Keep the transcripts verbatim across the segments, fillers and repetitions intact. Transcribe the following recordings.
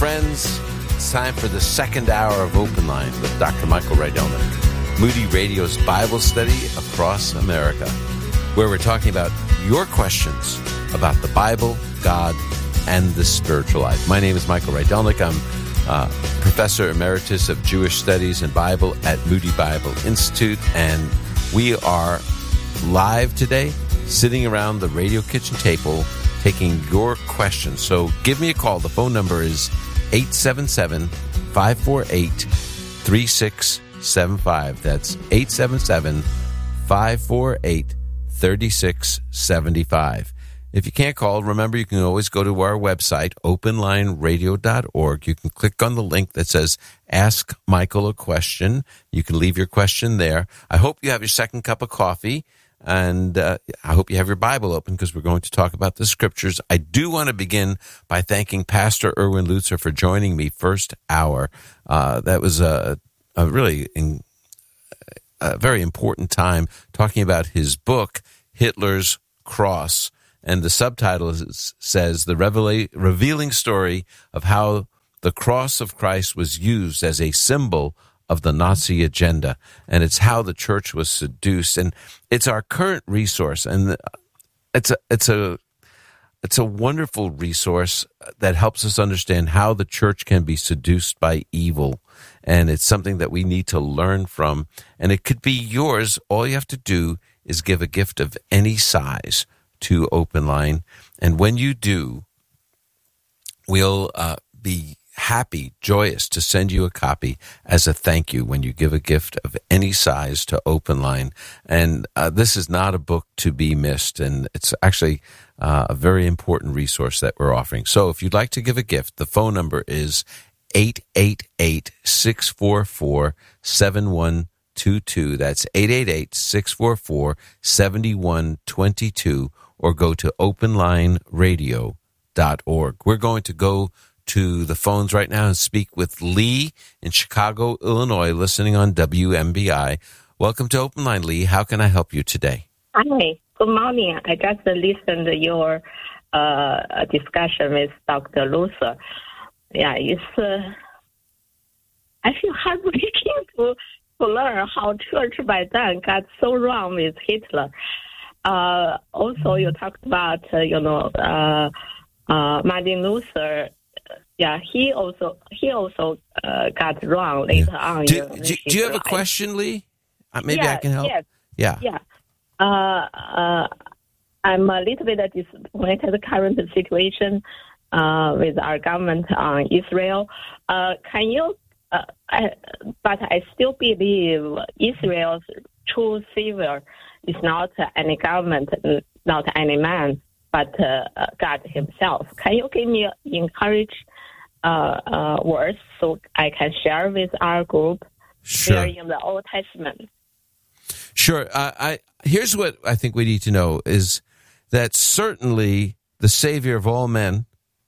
Friends, it's time for the second hour of Open Line with Doctor Michael Rydelnik, Moody Radio's Bible study across America, where we're talking about your questions about the Bible, God, and the spiritual life. My name is Michael Rydelnik. I'm uh, Professor Emeritus of Jewish Studies and Bible at Moody Bible Institute, and we are live today, sitting around the radio kitchen table, taking your questions. So give me a call. The phone number is eight seven seven, five four eight, three six seven five. That's eight seven seven, five four eight, three six seven five. If you can't call, remember you can always go to our website, open line radio dot org. You can click on the link that says Ask Michael a Question. You can leave your question there. I hope you have your second cup of coffee. And uh, I hope you have your Bible open because we're going to talk about the scriptures. I do want to begin by thanking Pastor Erwin Lutzer for joining me first hour. Uh, that was a, a really in, a very important time talking about his book, Hitler's Cross. And the subtitle is, says, The Revela- Revealing Story of How the Cross of Christ Was Used as a Symbol of the Nazi Agenda, and it's how the church was seduced, and it's our current resource, and it's a it's a it's a wonderful resource that helps us understand how the church can be seduced by evil, and it's something that we need to learn from, and it could be yours. All you have to do is give a gift of any size to Open Line, and when you do, we'll uh, be happy, joyous to send you a copy as a thank you when you give a gift of any size to Open Line. And uh, this is not a book to be missed, and it's actually uh, a very important resource that we're offering. So if you'd like to give a gift, the phone number is eight eight eight, six four four, seven one two two. That's eight eight eight, six four four, seven one two two, or go to open line radio dot org. We're going to go to the phones right now and speak with Lee in Chicago, Illinois, listening on W M B I. Welcome to Open Line, Lee. How can I help you today? Hi, good morning. I just listened to your uh, discussion with Doctor Lutzer. Yeah, it's, uh, I feel heartbreaking to, to learn how church by then got so wrong with Hitler. Uh, also, you talked about, uh, you know, uh, uh, Martin Luther. Yeah, he also he also uh, got wrong later yeah. on. Do, do, do you have life. a question, Lee? Uh, maybe yeah, I can help. Yes. Yeah. Yeah. Uh, uh, I'm a little bit disappointed with the current situation uh, with our government on Israel. Uh, can you? Uh, I, but I still believe Israel's true savior is not any government, not any man, but uh, God himself. Can you give me encourage uh, uh, words so I can share with our group? Sure. There in the Old Testament. Sure. Uh, I here's what I think we need to know is that certainly the Savior of all men,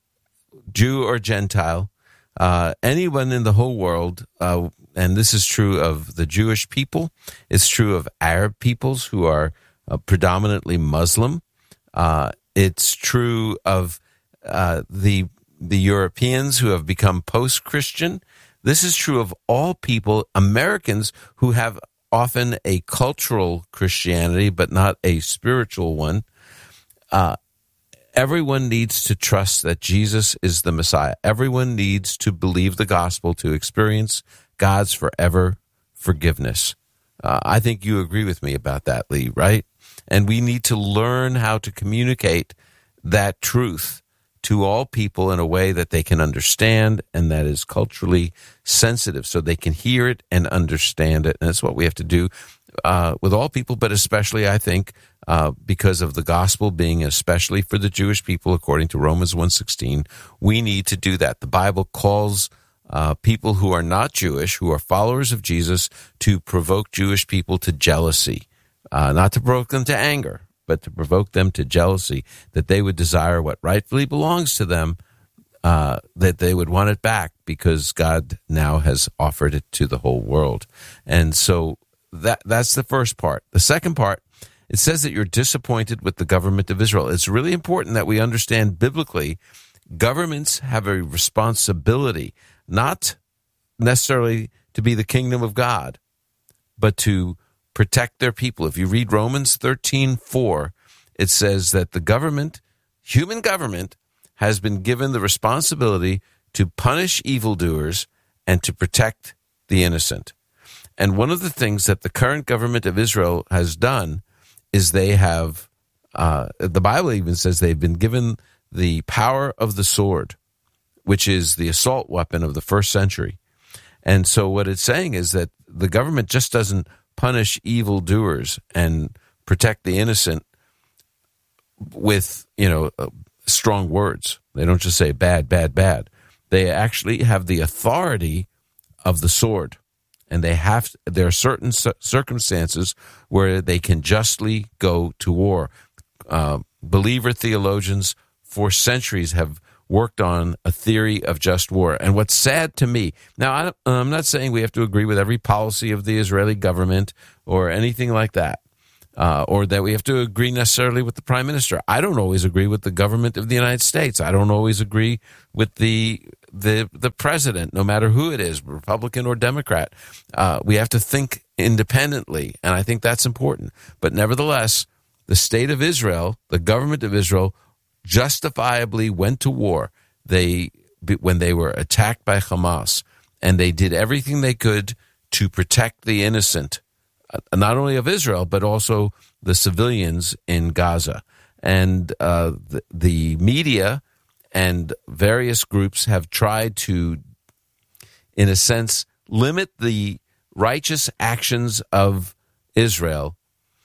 Jew or Gentile, uh, anyone in the whole world, uh, and this is true of the Jewish people, it's true of Arab peoples who are uh, predominantly Muslim. Uh, It's true of uh, the the Europeans who have become post-Christian. This is true of all people, Americans who have often a cultural Christianity but not a spiritual one. Uh, everyone needs to trust that Jesus is the Messiah. Everyone needs to believe the gospel to experience God's forever forgiveness. Uh, I think you agree with me about that, Lee, right? And we need to learn how to communicate that truth to all people in a way that they can understand and that is culturally sensitive so they can hear it and understand it. And that's what we have to do uh, with all people, but especially, I think, uh, because of the gospel being especially for the Jewish people, according to Romans one sixteen, we need to do that. The Bible calls uh, people who are not Jewish, who are followers of Jesus, to provoke Jewish people to jealousy. Uh, not to provoke them to anger, but to provoke them to jealousy, that they would desire what rightfully belongs to them, uh, that they would want it back because God now has offered it to the whole world. And so that that's the first part. The second part, it says that you're disappointed with the government of Israel. It's really important that we understand biblically governments have a responsibility, not necessarily to be the kingdom of God, but to protect their people. If you read Romans thirteen four, it says that the government, human government, has been given the responsibility to punish evildoers and to protect the innocent. And one of the things that the current government of Israel has done is they have, uh, the Bible even says they've been given the power of the sword, which is the assault weapon of the first century. And so what it's saying is that the government just doesn't punish evildoers and protect the innocent with, you know, uh, strong words. They don't just say bad, bad, bad. They actually have the authority of the sword. And they have, there are certain circumstances where they can justly go to war. Uh, believer theologians for centuries have worked on a theory of just war. And what's sad to me, now I, I'm not saying we have to agree with every policy of the Israeli government or anything like that, uh, or that we have to agree necessarily with the prime minister. I don't always agree with the government of the United States. I don't always agree with the the the president, no matter who it is, Republican or Democrat. Uh, we have to think independently, and I think that's important. But nevertheless, the state of Israel, the government of Israel, justifiably went to war. They when they were attacked by Hamas, and they did everything they could to protect the innocent, uh, not only of Israel but also the civilians in Gaza. And uh, the, the media and various groups have tried to, in a sense, limit the righteous actions of Israel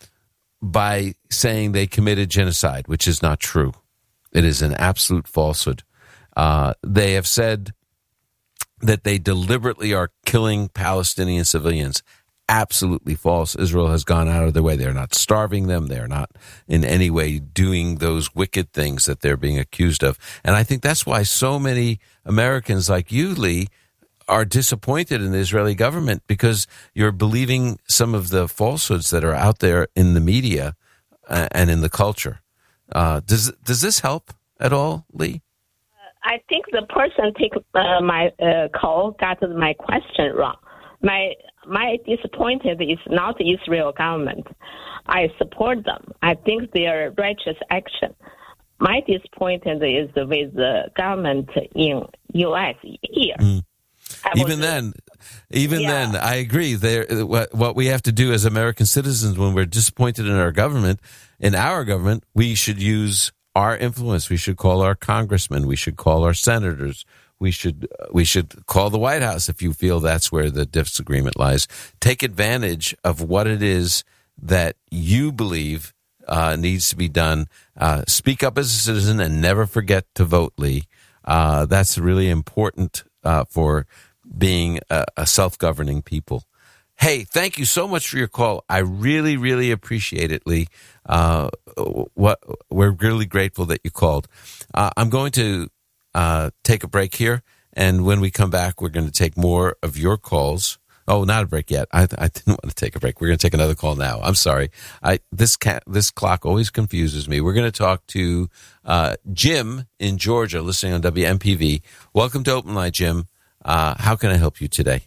by saying they committed genocide, which is not true. It is an absolute falsehood. Uh, they have said that they deliberately are killing Palestinian civilians. Absolutely false. Israel has gone out of their way. They're not starving them. They're not in any way doing those wicked things that they're being accused of. And I think that's why so many Americans like you, Lee, are disappointed in the Israeli government, because you're believing some of the falsehoods that are out there in the media uh, and in the culture. Uh, does does this help at all, Lee? I think the person take uh, my uh, call got my question wrong. My my disappointed is not the Israel government. I support them. I think they are righteous action. My disappointment is with the government in U S here. Mm. Even then, even yeah. then, I agree. There, what, what we have to do as American citizens when we're disappointed in our government, in our government, we should use our influence. We should call our congressmen. We should call our senators. We should we should call the White House if you feel that's where the disagreement lies. Take advantage of what it is that you believe uh, needs to be done. Uh, speak up as a citizen and never forget to vote, Lee. Uh, that's really important uh, for being a, a self-governing people. Hey, thank you so much for your call. I really, really appreciate it, Lee. Uh, what we're really grateful that you called. Uh, I'm going to Uh, take a break here, and when we come back, we're going to take more of your calls. Oh, not a break yet. I, I didn't want to take a break. We're going to take another call now. I'm sorry. I this cat this clock always confuses me. We're going to talk to uh, Jim in Georgia, listening on W M P V. Welcome to Open Line, Jim. Uh, how can I help you today?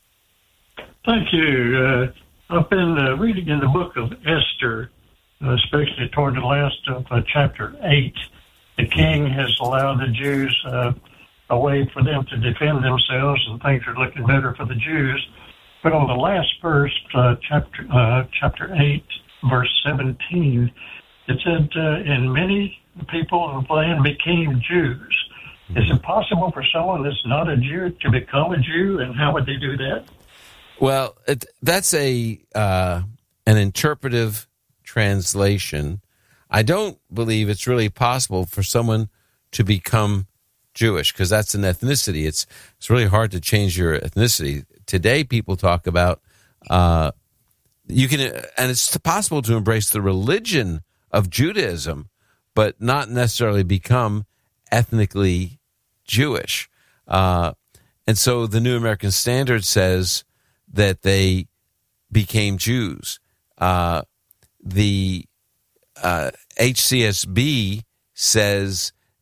Thank you. Uh, I've been uh, reading in the book of Esther, uh, especially toward the last of uh, chapter eight. The king has allowed the Jews uh, a way for them to defend themselves, and things are looking better for the Jews. But on the last verse, uh, chapter uh, chapter eight, verse seventeen, it said, uh, and many people of the land became Jews. Is it possible for someone that's not a Jew to become a Jew, and how would they do that? Well, it, that's a uh, an interpretive translation. I don't believe it's really possible for someone to become Jewish, because that's an ethnicity. It's it's really hard to change your ethnicity. Today, people talk about uh, you can, and it's possible to embrace the religion of Judaism, but not necessarily become ethnically Jewish. Uh, and so, the New American Standard says that they became Jews. Uh, the Uh, H C S B says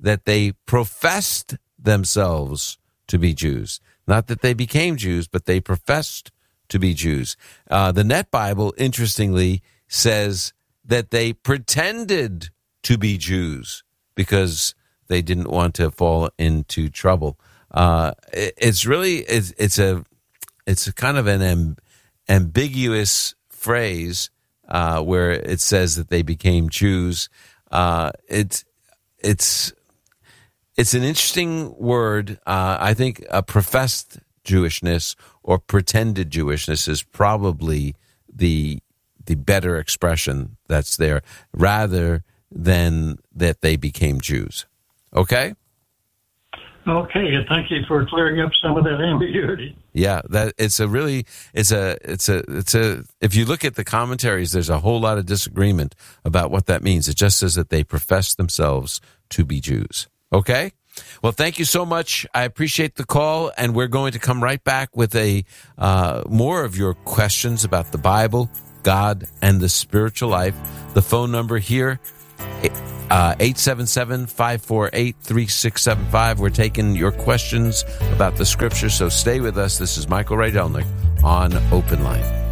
that they professed themselves to be Jews. Not that they became Jews, but they professed to be Jews. Uh, the Net Bible, interestingly, says that they pretended to be Jews because they didn't want to fall into trouble. Uh, it, it's really it's, it's a it's a kind of an amb- ambiguous phrase uh, where it says that they became Jews. Uh, it's it's it's an interesting word. Uh, I think a professed Jewishness or pretended Jewishness is probably the the better expression that's there, rather than that they became Jews. Okay? Okay, thank you for clearing up some of that ambiguity. Yeah, that it's a really it's a it's a it's a if you look at the commentaries, there's a whole lot of disagreement about what that means. It just says that they profess themselves to be Jews. Okay? Well, thank you so much. I appreciate the call, and we're going to come right back with a uh, more of your questions about the Bible, God, and the spiritual life. The phone number here, uh, eight seven seven, five four eight, three six seven five. We're taking your questions about the Scripture, so stay with us. This is Michael Rydelnik on Open Line.